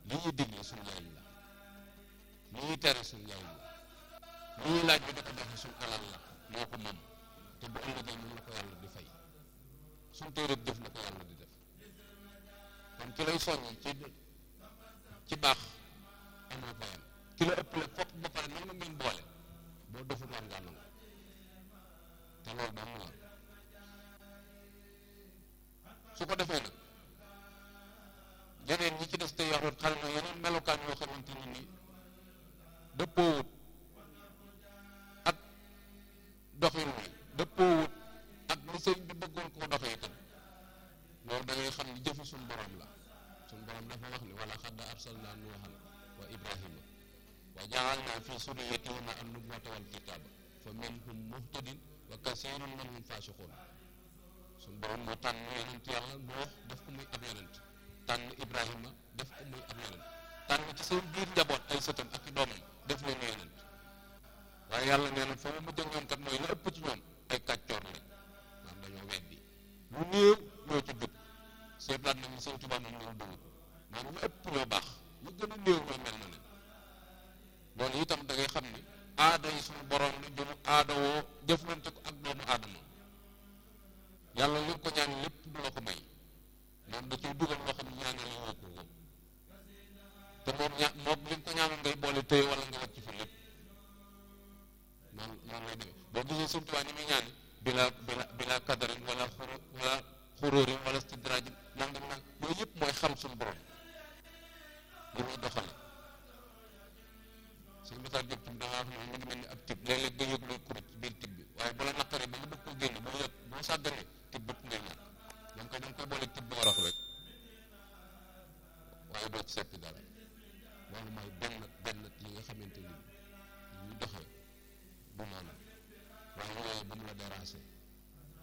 li ñuy digle suñu njariñ la li ñuy tere suñu njariñ la li ñuy laaj bi dafa defe suñu alal la moo ko moom te bu ëllëgee mën la ko yàlla di fay suñu téeréb def la ko yàlla di def kon ki lay soññi ci baax amoo fayam ki la ëpp la fopp ba pare nangu ngeen boole boo deful war ngaa nangu te loolu dong la su ko defee nag yeneen ñi ci des te yoroon xale na yeneen melokaan yoo xamante ni nii dëppoowut ak doxin wi dëppoowut ak li sëñ bi bëggoon koo doxee itam loolu da ngay xam ni jëfi suñu borom la suñu borom dafa wax ni wala xadda arsalna nuuhan wa ibrahima wa ja'alna fi surriyatihima an-nubuwwata wal kitaaba fa minhum muhtadin wa kasiirun minhum faasiquun suñu borom moo tànn yonent yàlla Nuux def ko muy ab yonent tànn Ibrahima def ko muy ab yonent tànn ci seen biir njaboot ay sëtam ak i doomam def leen yonent waaye yàlla nee na fa mu mujj ak ñoom kat mooy la ëpp ci ñoom ay kàccoor lañ maanaam dañoo weddi lu néew ñoo ci dugg seetlaat nañ ni Sëñ Tuubaa moom ñoo dugg maanaam lu ëpp ñoo baax lu gën a néew ñoo mel na ne loolu itam da ngay xam ni aada yi suñu borom la jëmu aada woo jëflante ko ak doomu aadama yàlla li ko ñaan lépp du la ko may moom da ciy dugal loo xam ne ñaanal woo ko ko te moom li ko ñaanoon ngay boole téye wala nga wàcc fi lépp noonu lay demee boo gisee Sëñ Tuubaa ni muy ñaani bila kadarin wala xuróorin wala stidraajin nangam nag yooyu yëpp mooy xam suñu borom li muy doxale suñu message jëpp tam dangaa xam ne mu ngi mel ni ab tib léeg-léeg nga yëg luy kuréet ci biir tib bi waaye bu la naqaree ba nga bëgg ko génn boo sàgganee tib bëpp ngay ñàkk da nga koy boole tib bu warax rek waaye doo ci seppi dara loolu mooy benn yi nga xamante ni ñu doxee bu maanaam waaye yooyu bu mu la déranger